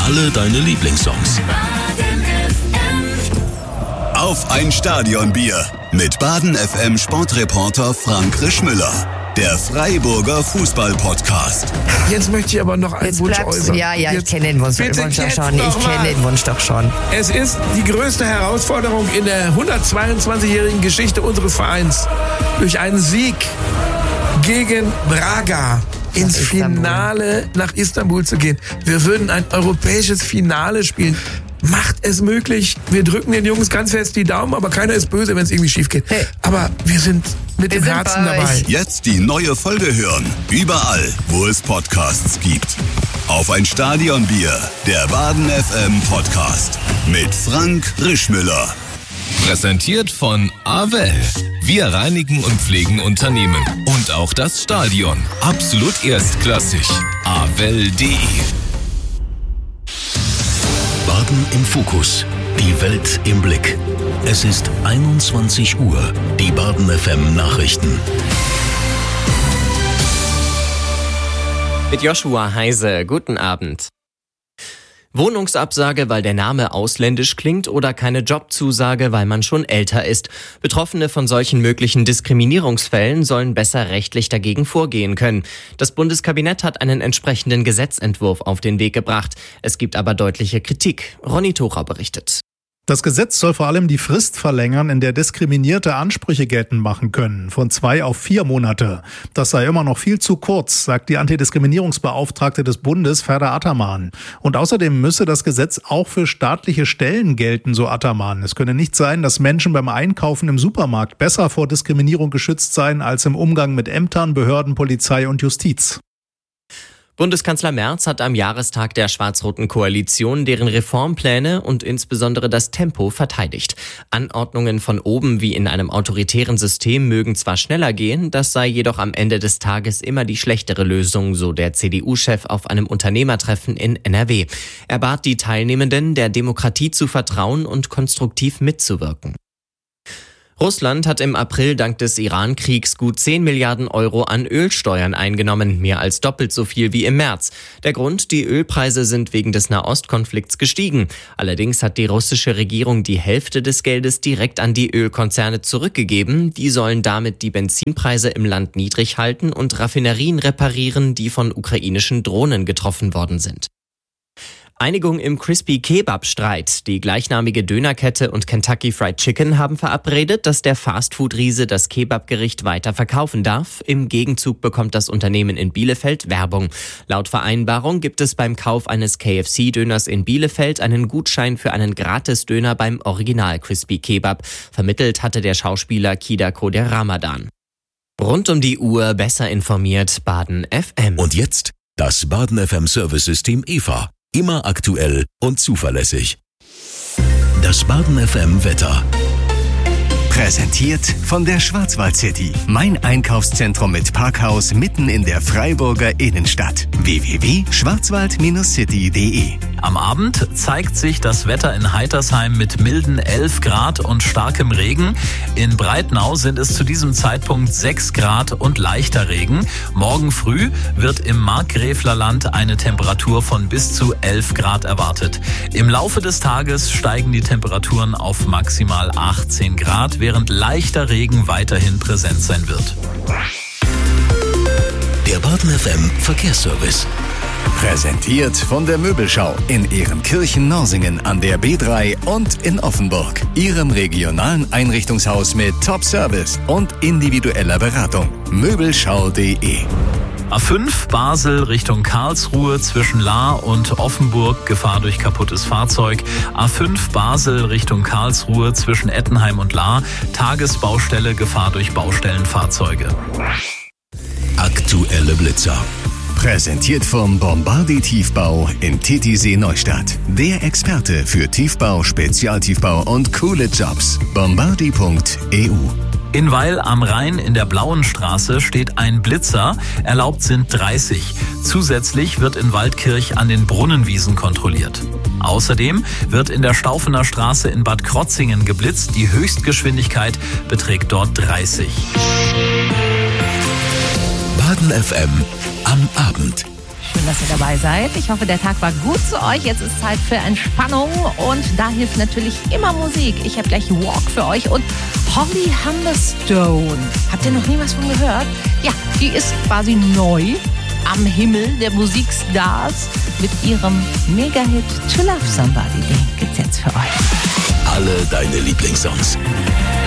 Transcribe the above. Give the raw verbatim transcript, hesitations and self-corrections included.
alle deine Lieblingssongs. Auf ein Stadionbier mit Baden F M Sportreporter Frank Rischmüller. Der Freiburger Fußball-Podcast. Jetzt möchte ich aber noch einen Jetzt Wunsch bleibst, äußern. Ja, ja, jetzt, ich kenne den Wunsch, bitte Wunsch doch jetzt schon. Ich noch kenne mal. den Wunsch doch schon. Es ist die größte Herausforderung in der hundertzweiundzwanzigjährigen Geschichte unseres Vereins, durch einen Sieg gegen Braga ins Finale nach Istanbul zu gehen. Wir würden ein europäisches Finale spielen. Macht es möglich. Wir drücken den Jungs ganz fest die Daumen, aber keiner ist böse, wenn es irgendwie schief geht. Hey. Aber wir sind mit Wir dem sind Herzen bei dabei. euch. Jetzt die neue Folge hören. Überall, wo es Podcasts gibt. Auf ein Stadionbier. Der Baden F M Podcast. Mit Frank Rischmüller. Präsentiert von Avel. Wir reinigen und pflegen Unternehmen. Und auch das Stadion. Absolut erstklassig. avel punkt de. Baden im Fokus. Die Welt im Blick. Es ist einundzwanzig Uhr. Die Baden F M Nachrichten. Mit Joshua Heise, guten Abend. Wohnungsabsage, weil der Name ausländisch klingt oder keine Jobzusage, weil man schon älter ist. Betroffene von solchen möglichen Diskriminierungsfällen sollen besser rechtlich dagegen vorgehen können. Das Bundeskabinett hat einen entsprechenden Gesetzentwurf auf den Weg gebracht. Es gibt aber deutliche Kritik. Ronny Tucher berichtet. Das Gesetz soll vor allem die Frist verlängern, in der Diskriminierte Ansprüche geltend machen können, von zwei auf vier Monate. Das sei immer noch viel zu kurz, sagt die Antidiskriminierungsbeauftragte des Bundes, Ferda Ataman. Und außerdem müsse das Gesetz auch für staatliche Stellen gelten, so Ataman. Es könne nicht sein, dass Menschen beim Einkaufen im Supermarkt besser vor Diskriminierung geschützt seien als im Umgang mit Ämtern, Behörden, Polizei und Justiz. Bundeskanzler Merz hat am Jahrestag der schwarz-roten Koalition deren Reformpläne und insbesondere das Tempo verteidigt. Anordnungen von oben wie in einem autoritären System mögen zwar schneller gehen, das sei jedoch am Ende des Tages immer die schlechtere Lösung, so der C D U-Chef auf einem Unternehmertreffen in N R W. Er bat die Teilnehmenden, der Demokratie zu vertrauen und konstruktiv mitzuwirken. Russland hat im April dank des Iran-Kriegs gut zehn Milliarden Euro an Ölsteuern eingenommen, mehr als doppelt so viel wie im März. Der Grund, die Ölpreise sind wegen des Nahostkonflikts gestiegen. Allerdings hat die russische Regierung die Hälfte des Geldes direkt an die Ölkonzerne zurückgegeben. Die sollen damit die Benzinpreise im Land niedrig halten und Raffinerien reparieren, die von ukrainischen Drohnen getroffen worden sind. Einigung im Crispy-Kebab-Streit. Die gleichnamige Dönerkette und Kentucky Fried Chicken haben verabredet, dass der Fastfood-Riese das Kebabgericht weiter verkaufen darf. Im Gegenzug bekommt das Unternehmen in Bielefeld Werbung. Laut Vereinbarung gibt es beim Kauf eines K F C-Döners in Bielefeld einen Gutschein für einen Gratis-Döner beim Original Crispy Kebab. Vermittelt hatte der Schauspieler Kida Koder Ramadan. Rund um die Uhr besser informiert Baden F M. Und jetzt das Baden F M Service-System E V A. Immer aktuell und zuverlässig. Das Baden F M Wetter. Präsentiert von der Schwarzwald City. Mein Einkaufszentrum mit Parkhaus mitten in der Freiburger Innenstadt. w w w punkt schwarzwald city punkt de. Am Abend zeigt sich das Wetter in Heitersheim mit milden elf Grad und starkem Regen. In Breitnau sind es zu diesem Zeitpunkt sechs Grad und leichter Regen. Morgen früh wird im Markgräflerland eine Temperatur von bis zu elf Grad erwartet. Im Laufe des Tages steigen die Temperaturen auf maximal achtzehn Grad, während leichter Regen weiterhin präsent sein wird. Der Baden F M Verkehrsservice. Präsentiert von der Möbelschau in Ehrenkirchen-Norsingen an der B drei und in Offenburg. Ihrem regionalen Einrichtungshaus mit Top-Service und individueller Beratung. Möbelschau punkt de. A fünf Basel Richtung Karlsruhe zwischen Lahr und Offenburg, Gefahr durch kaputtes Fahrzeug. A fünf Basel Richtung Karlsruhe zwischen Ettenheim und Lahr, Tagesbaustelle, Gefahr durch Baustellenfahrzeuge. Aktuelle Blitzer. Präsentiert vom Bombardi Tiefbau in Titisee Neustadt. Der Experte für Tiefbau, Spezialtiefbau und coole Jobs. bombardi punkt e u. In Weil am Rhein in der Blauen Straße steht ein Blitzer. Erlaubt sind dreißig. Zusätzlich wird in Waldkirch an den Brunnenwiesen kontrolliert. Außerdem wird in der Staufener Straße in Bad Krotzingen geblitzt. Die Höchstgeschwindigkeit beträgt dort dreißig. Baden F M am Abend. dass ihr dabei seid. Ich hoffe, der Tag war gut zu euch. Jetzt ist Zeit für Entspannung und da hilft natürlich immer Musik. Ich habe gleich Walk für euch und Holly Humberstone. Habt ihr noch nie was von gehört? Ja, die ist quasi neu am Himmel der Musikstars mit ihrem Mega-Hit To Love Somebody. Den gibt's jetzt für euch. Alle deine Lieblingssongs.